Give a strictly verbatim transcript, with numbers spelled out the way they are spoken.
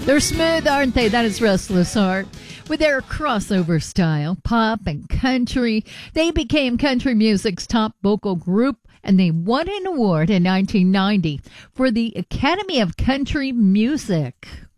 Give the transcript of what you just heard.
They're smooth, aren't they? That is Restless Heart. With their crossover style, pop and country, they became country music's top vocal group, and they won an award in nineteen ninety for the Academy of Country Music.